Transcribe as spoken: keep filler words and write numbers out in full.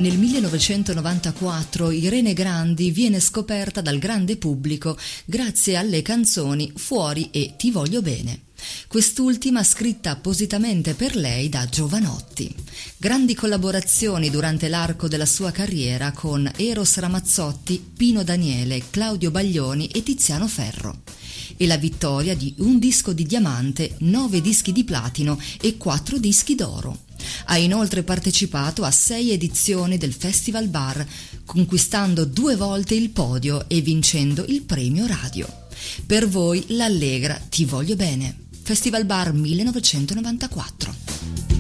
Nel millenovecentonovantaquattro Irene Grandi viene scoperta dal grande pubblico grazie alle canzoni Fuori e Ti voglio bene. Quest'ultima scritta appositamente per lei da Jovanotti. Grandi collaborazioni durante l'arco della sua carriera con Eros Ramazzotti, Pino Daniele, Claudio Baglioni e Tiziano Ferro. E la vittoria di un disco di diamante, nove dischi di platino e quattro dischi d'oro. Ha inoltre partecipato a sei edizioni del Festival Bar, conquistando due volte il podio e vincendo il premio radio. Per voi l'allegra Ti voglio bene. Festival Bar millenovecentonovantaquattro.